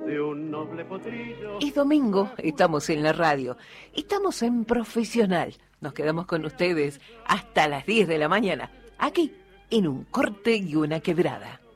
de un noble potrillo. Es domingo, estamos en la radio, estamos en Profesional. Nos quedamos con ustedes hasta las 10 de la mañana, aquí, en Un Corte y una Quebrada.